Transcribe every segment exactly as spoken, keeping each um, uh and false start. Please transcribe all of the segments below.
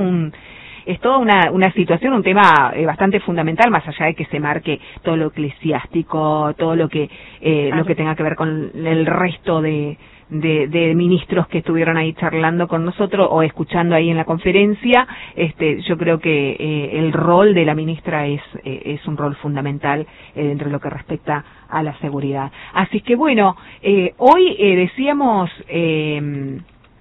un es toda una, una situación, un tema eh, bastante fundamental, más allá de que se marque todo lo eclesiástico, todo lo que eh, claro. lo que tenga que ver con el resto de, de, de ministros que estuvieron ahí charlando con nosotros o escuchando ahí en la conferencia. Este, yo creo que eh, el rol de la ministra es, eh, es un rol fundamental eh, dentro de lo que respecta a la seguridad. Así que bueno, eh, hoy eh, decíamos... Eh,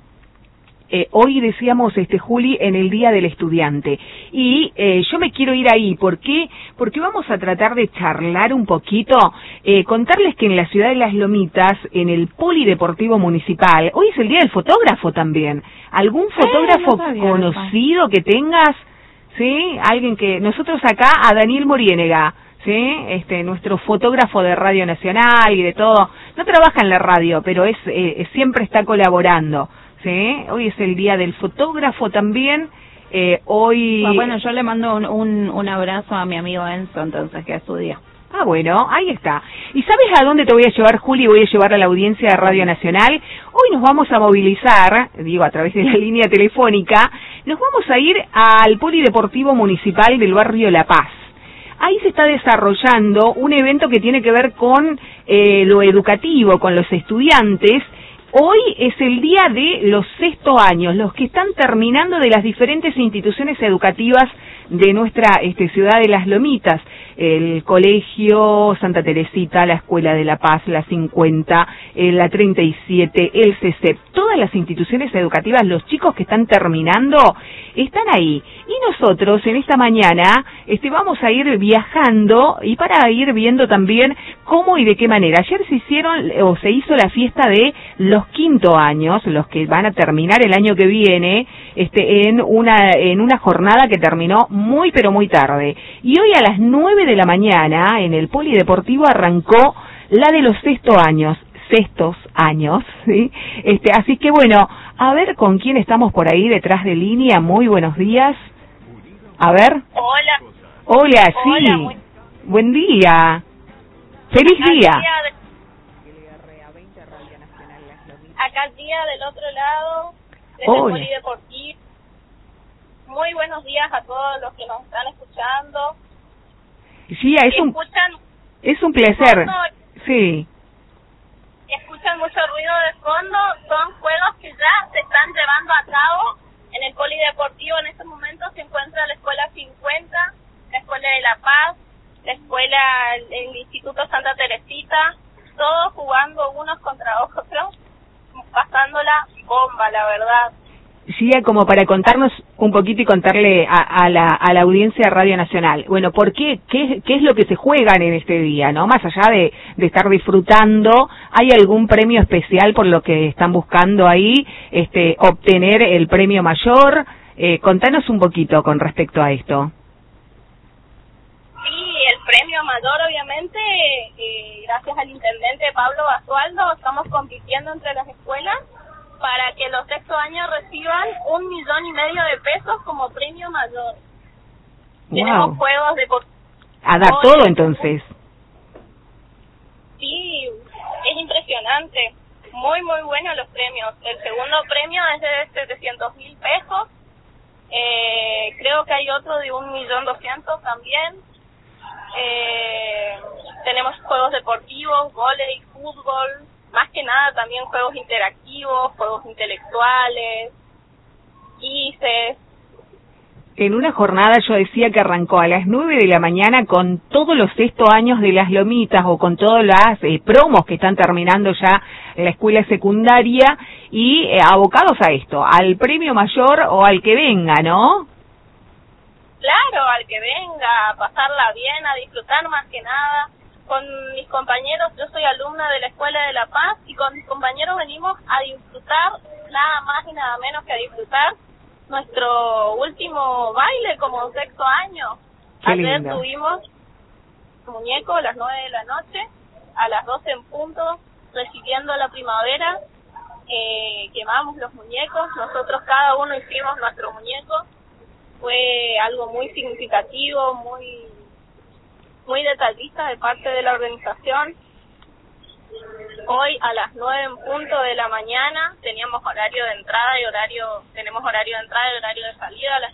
Eh, hoy decíamos, este Juli, en el Día del Estudiante, y eh, yo me quiero ir ahí, ¿por qué? Porque vamos a tratar de charlar un poquito, eh, contarles que en la ciudad de Las Lomitas, en el Polideportivo Municipal, hoy es el Día del Fotógrafo también. ¿Algún fotógrafo eh, no sabía, conocido no. que tengas? ¿Sí? Alguien que... Nosotros acá, a Daniel Moriénega, ¿sí? Este, nuestro fotógrafo de Radio Nacional y de todo, no trabaja en la radio, pero es eh, siempre está colaborando. Sí, hoy es el Día del Fotógrafo también, eh, hoy... Ah, bueno, yo le mando un, un, un abrazo a mi amigo Enzo, entonces, que es su día. Ah, bueno, ahí está. ¿Y sabes a dónde te voy a llevar, Juli? Voy a llevar a la audiencia de Radio Nacional. Hoy nos vamos a movilizar, digo, a través de la línea telefónica, nos vamos a ir al Polideportivo Municipal del barrio La Paz. Ahí se está desarrollando un evento que tiene que ver con eh, lo educativo, con los estudiantes. Hoy es el día de los sexto años, los que están terminando de las diferentes instituciones educativas de nuestra este, ciudad de Las Lomitas, el Colegio Santa Teresita, la Escuela de La Paz, la cincuenta, eh, la treinta y siete, el C E C E P, todas las instituciones educativas, los chicos que están terminando, están ahí. Y nosotros en esta mañana este, vamos a ir viajando y para ir viendo también cómo y de qué manera. Ayer se hicieron o se hizo la fiesta de los quinto años, los que van a terminar el año que viene, este, en una en una jornada que terminó muy pero muy tarde. Y hoy a las nueve de la mañana en el Polideportivo arrancó la de los sexto años, sextos años, ¿sí? Este, así que bueno, a ver con quién estamos por ahí detrás de línea. Muy buenos días. A ver. Hola. Hola, sí. Hola, muy... Buen día. Feliz acá día. día de... Acá el día del otro lado, desde el Polideportivo. Muy buenos días a todos los que nos están escuchando. Sí, es un, escuchan es un placer. Fondo, sí. Escuchan mucho ruido de fondo. Son juegos que ya se están llevando a cabo en el Polideportivo. En este momento se encuentra la Escuela cincuenta, la Escuela de La Paz, la Escuela, el Instituto Santa Teresita, todos jugando unos contra otros, pasándola bomba, la verdad. Sí, como para contarnos un poquito y contarle a, a, la, a la audiencia de Radio Nacional. Bueno, ¿por qué? ¿Qué, qué es lo que se juegan en este día, no? Más allá de, de estar disfrutando, ¿hay algún premio especial por lo que están buscando ahí, este, obtener el premio mayor? Eh, contanos un poquito con respecto a esto. Sí, el premio mayor, obviamente, eh, gracias al intendente Pablo Basualdo, estamos compitiendo entre las escuelas para que los sexto años reciban un millón y medio de pesos como premio mayor. Wow. Tenemos juegos de... A dar todo, entonces. Sí, es impresionante. Muy, muy buenos los premios. El segundo premio es de setecientos mil pesos. Eh, creo que hay otro de un millón doscientos también. Eh, tenemos juegos deportivos, vóley, fútbol, más que nada también juegos interactivos, juegos intelectuales, quizzes. En una jornada yo decía que arrancó a las nueve de la mañana con todos los sexto años de Las Lomitas o con todas las eh, promos que están terminando ya en la escuela secundaria y eh, abocados a esto, al premio mayor o al que venga, ¿no? Claro, al que venga, a pasarla bien, a disfrutar más que nada. Con mis compañeros, yo soy alumna de la Escuela de La Paz y con mis compañeros venimos a disfrutar, nada más y nada menos que a disfrutar nuestro último baile como sexto año. Qué Ayer lindo. tuvimos muñeco a las nueve de la noche, a las doce en punto, recibiendo la primavera, eh, quemamos los muñecos, nosotros cada uno hicimos nuestro muñeco. Fue algo muy significativo, muy muy detallista de parte de la organización. Hoy a las nueve en punto de la mañana teníamos horario de entrada y horario tenemos horario de entrada y horario de salida a las